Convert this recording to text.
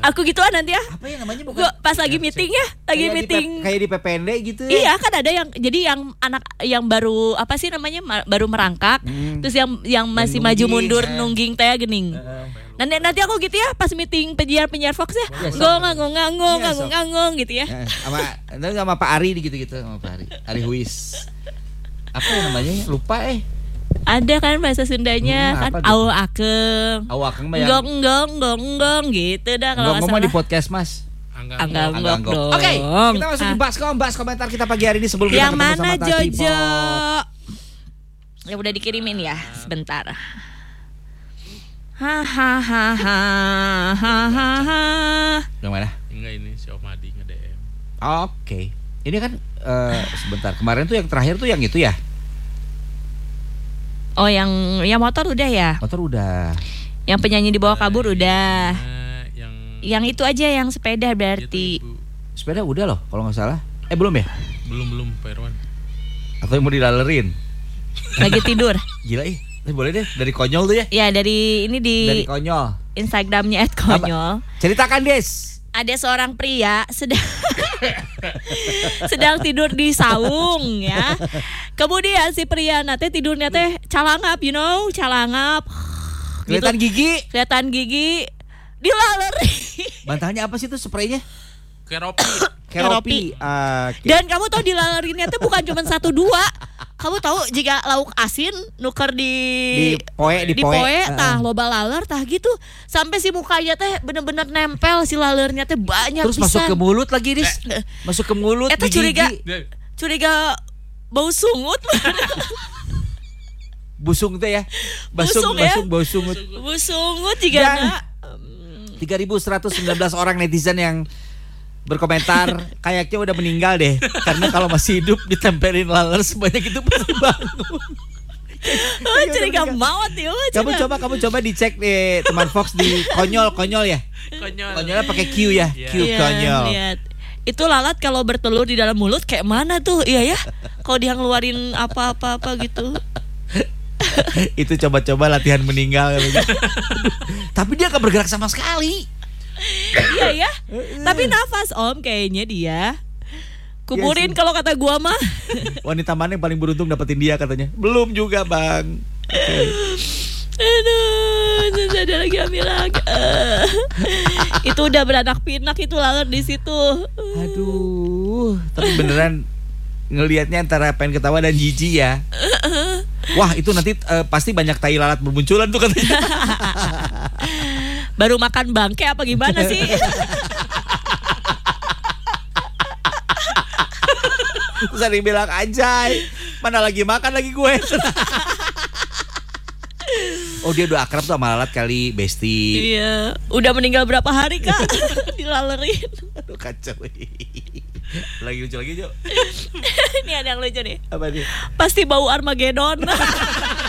Aku gituan nanti ya. Apa ya namanya bukan? Gua pas lagi meeting ya, lagi Kayak meeting. kayak di PPND gitu ya. Iya kan ada yang jadi yang anak yang baru apa sih namanya baru merangkak, terus yang masih maju mundur nungging teh gening. Nanti aku gitu ya pas meeting penyiar Fox ya, ngangong gitu ya. Sama Pak Ari gitu sama Pak Ari. Ari Huis. Apa ya namanya? Lupa Ada kan bahasa Sundanya kan gitu? au akeng. Au akeng mah yang Enggong gitu dah kalau enggak salah. di podcast Mas. Anggap dong. Oke, kita masuk di bahas komentar kita pagi hari ini sebelum kita ketemu sama mana Tati Jojo? Pop. Ya udah dikirimin ya, sebentar. Yang mana? Enggak, ini si Om Adi nge-DM. Oke. Ini kan sebentar. Kemarin tuh yang terakhir tuh yang itu ya. Oh, yang motor udah ya? Motor udah. Yang penyanyi dibawa kabur udah. Yang itu aja yang sepeda berarti. Sepeda udah loh kalau nggak salah. Belum ya? Belum Pak Irwan. Atau yang mau dilalerin? Lagi tidur. Gila boleh deh dari konyol tuh ya. Ya dari dari konyol. Instagramnya @konyol. Ceritakan Des. Ada seorang pria sedang tidur di saung ya. Kemudian si pria nate tidurnya teh calangap, calangap. Kelihatan gigi. Dilaleri. Bantalnya apa sih itu spraynya? Keropi. Dan kamu tahu dilalerinnya tuh bukan cuma 1-2. Kamu tahu jika lauk asin nuker di poe tah loba laler tah gitu sampai si mukanya teh bener-bener nempel si lalernya teh banyak terus pisan. Masuk ke mulut lagi Dis. Masuk ke mulut. Eta curiga bau sungut. Busung teh ya. Bau sungut. Busungut juga 3.119 orang netizen yang berkomentar kayaknya udah meninggal deh karena kalau masih hidup ditempelin laler sebanyak itu pasti bangun. Curiga maut ya. Kamu coba dicek di teman Fox di konyol ya. Konyolnya pakai Q ya. Q konyol. Lihat. Itu lalat kalau bertelur di dalam mulut kayak mana tuh? Iya ya. Kalau dia ngeluarin apa-apa gitu. Itu coba latihan meninggal. Tapi dia gak bergerak sama sekali. Iya ya. Tapi nafas Om kayaknya dia. Kuburin kalau kata gua mah. Wanita mana yang paling beruntung dapetin dia katanya? Belum juga Bang. Aduh, ada lagi hamil lagi. Itu udah beranak pinak itu lalat di situ. Aduh, tapi beneran ngelihatnya antara pengen ketawa dan jijik ya. Wah, itu nanti pasti banyak tai lalat bermunculan tuh katanya. Baru makan bangke apa gimana sih? Terus ada yang bilang anjay, mana lagi makan lagi gue. Oh dia udah akrab tuh sama lalat kali, Besti. Iya, udah meninggal berapa hari Kak? Dilalerin. Aduh kacau. Lagi lucu lagi Jo. Ini ada yang lucu nih. Apa nih? Pasti bau Armageddon.